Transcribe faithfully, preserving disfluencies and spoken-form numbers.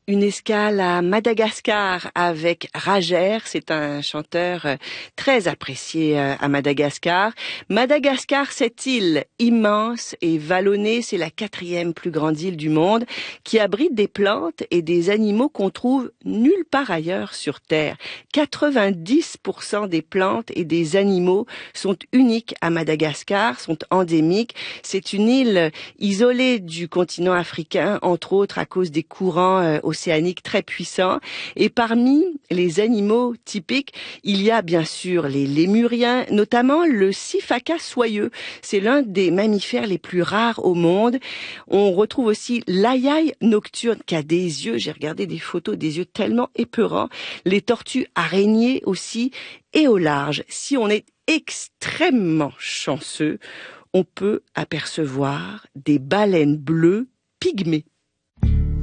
Une escale à Madagascar avec Rager, c'est un chanteur très apprécié à Madagascar. Madagascar, cette île immense et vallonnée, c'est la quatrième plus grande île du monde qui abrite des plantes et des animaux qu'on trouve nulle part ailleurs sur Terre. quatre-vingt-dix pour cent des plantes et des animaux sont uniques à Madagascar, sont endémiques. C'est une île isolée du continent africain, entre autres à cause des courants euh, océaniques très puissants. Et parmi les animaux typiques, il y a bien sûr les lémuriens, notamment le sifaka soyeux. C'est l'un des mammifères les plus rares au monde. On retrouve aussi l'ayaï nocturne qui a des yeux, j'ai regardé des photos, des yeux tellement épeurants. Les tortues araignées aussi, et au large, si on est extrêmement chanceux, on peut apercevoir des baleines bleues pygmées.